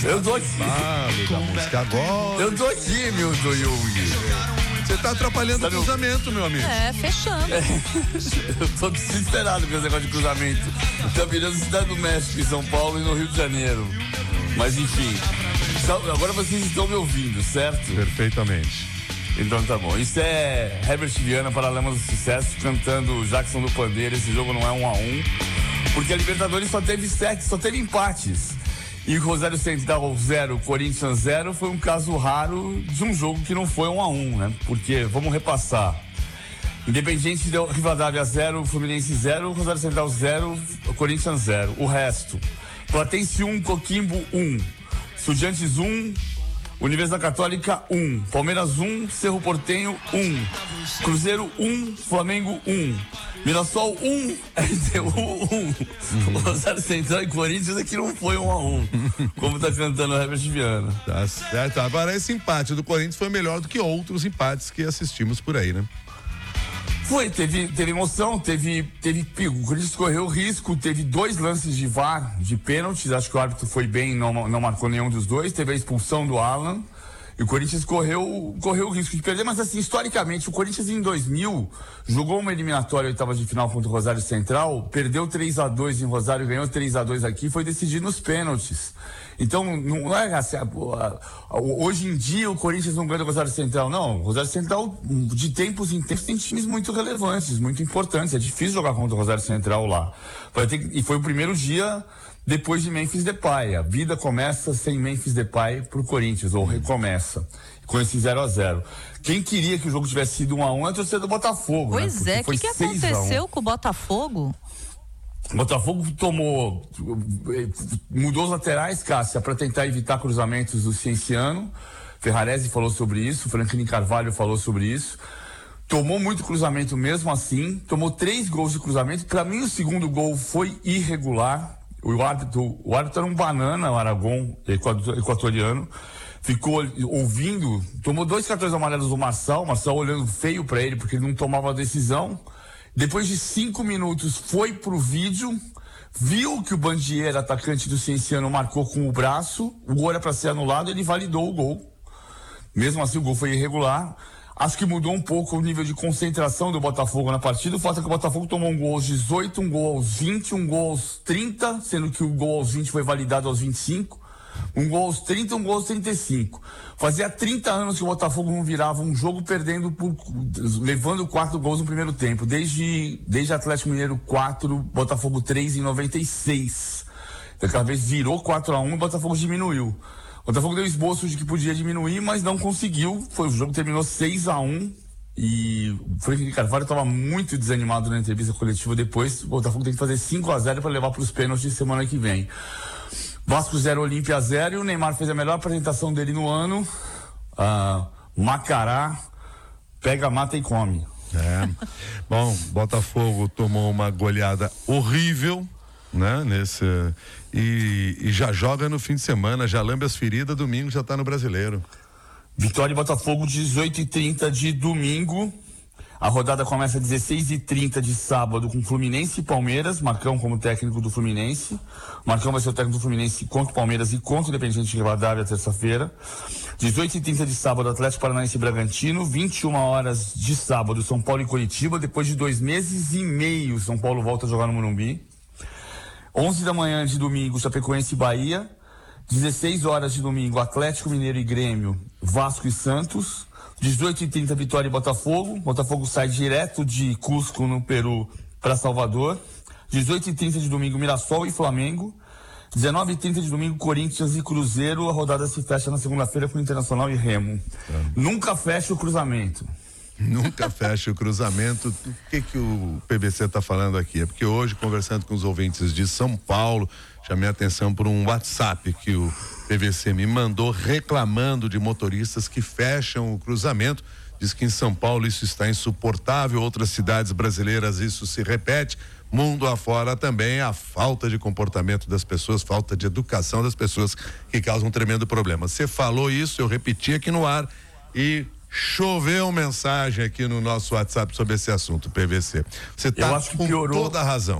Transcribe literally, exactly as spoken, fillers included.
Eu tô aqui. Falo da música agora. Eu tô aqui, Milton Jung. Você tá atrapalhando tá o cruzamento, meu amigo. É, fechando. É. Eu tô desesperado com esse negócio de cruzamento. Tá virando Cidade do México em São Paulo e no Rio de Janeiro. Mas enfim. Agora vocês estão me ouvindo, certo? Perfeitamente. Então tá bom. Isso é Herbert Viana, Paralamas do Sucesso, cantando Jackson do Pandeiro. Esse jogo não é um a um. Porque a Libertadores só teve sete, só teve empates. E Rosário Central zero, Corinthians zero foi um caso raro de um jogo que não foi um a um, né? Porque, vamos repassar. Independiente deu Rivadavia zero, Fluminense zero, Rosário Central zero, Corinthians zero. O resto. Platense um, Coquimbo um. Estudiantes um, Universidade Católica um. Palmeiras um, Cerro Porteño um. Cruzeiro um, Flamengo um. Mirassol um, L T U um. Rosário Central e Corinthians aqui não foi um a um. Como tá cantando o Herbert Viana. Tá certo. Agora esse empate do Corinthians foi melhor do que outros empates que assistimos por aí, né? Foi, teve, teve emoção, teve, teve o Corinthians correu risco, teve dois lances de V A R, de pênaltis, acho que o árbitro foi bem, não, não marcou nenhum dos dois, teve a expulsão do Alan. E o Corinthians correu, correu o risco de perder, mas assim, historicamente, o Corinthians em dois mil jogou uma eliminatória oitavas de final contra o Rosário Central, perdeu três a dois em Rosário, ganhou três a dois aqui, foi decidido nos pênaltis. Então, não é assim, hoje em dia o Corinthians não ganha do Rosário Central, não. O Rosário Central, de tempos em tempos, tem times muito relevantes, muito importantes. É difícil jogar contra o Rosário Central lá. Vai ter, e foi o primeiro dia depois de Memphis Depay. A vida começa sem Memphis Depay pro Corinthians, ou recomeça, com esse zero a zero. Quem queria que o jogo tivesse sido um a um é a torcida do Botafogo. Pois né? é, o que, que aconteceu com o Botafogo? O Botafogo tomou, mudou os laterais, Cássia, para tentar evitar cruzamentos do Cienciano. Ferrarese falou sobre isso, Franklin Carvalho falou sobre isso. Tomou muito cruzamento mesmo assim, tomou três gols de cruzamento. Para mim, o segundo gol foi irregular. O árbitro, o árbitro era um banana, o Aragon, equatoriano. Ficou ouvindo, tomou dois cartões amarelos do Marçal, o Marçal olhando feio para ele, porque ele não tomava a decisão. Depois de cinco minutos, foi pro vídeo, viu que o Bandiera, atacante do Cienciano, marcou com o braço, o gol era para ser anulado, ele validou o gol. Mesmo assim, o gol foi irregular. Acho que mudou um pouco o nível de concentração do Botafogo na partida. O fato é que o Botafogo tomou um gol aos dezoito, um gol aos vinte, um gol aos trinta, sendo que o gol aos vinte foi validado aos vinte e cinco. Um gol aos trinta, um gol aos trinta e cinco. Fazia trinta anos que o Botafogo não virava um jogo perdendo por, levando quatro gols no primeiro tempo. Desde, desde Atlético Mineiro quatro, Botafogo três em noventa e seis. Daquela vez virou quatro a um e o Botafogo diminuiu. O Botafogo deu esboço de que podia diminuir, mas não conseguiu. Foi, o jogo terminou seis a um e o Franklin Carvalho estava muito desanimado na entrevista coletiva depois. O Botafogo tem que fazer cinco a zero para levar para os pênaltis semana que vem. Vasco zero, Olímpia zero, e o Neymar fez a melhor apresentação dele no ano. Ah, Macará, pega, mata e come. É. Bom, Botafogo tomou uma goleada horrível, né? Nesse, e, e já joga no fim de semana, já lambe as feridas, domingo já tá no Brasileiro. Vitória e Botafogo, dezoito e trinta de domingo. A rodada começa às dezesseis e trinta de sábado com Fluminense e Palmeiras, Marcão como técnico do Fluminense. Marcão vai ser o técnico do Fluminense contra o Palmeiras e contra o Independiente de Rivadavia, terça-feira. dezoito e trinta de sábado, Atlético Paranaense e Bragantino. vinte e uma horas de sábado, São Paulo e Curitiba. Depois de dois meses e meio, São Paulo volta a jogar no Morumbi. onze da manhã de domingo, Chapecoense e Bahia. dezesseis horas de domingo, Atlético Mineiro e Grêmio, Vasco e Santos. dezoito e trinta, Vitória e Botafogo. Botafogo sai direto de Cusco, no Peru, para Salvador. dezoito e trinta de domingo, Mirassol e Flamengo. dezenove e trinta de domingo, Corinthians e Cruzeiro. A rodada se fecha na segunda-feira com Internacional e Remo. É. Nunca fecha o cruzamento. Nunca fecha o cruzamento. O que que o P V C está falando aqui? É porque hoje, conversando com os ouvintes de São Paulo, chamei a atenção por um WhatsApp que o P V C me mandou reclamando de motoristas que fecham o cruzamento. Diz que em São Paulo isso está insuportável, outras cidades brasileiras isso se repete. Mundo afora também a falta de comportamento das pessoas, falta de educação das pessoas que causam um tremendo problema. Você falou isso, eu repeti aqui no ar e choveu mensagem aqui no nosso WhatsApp sobre esse assunto, P V C. Você está com toda a razão.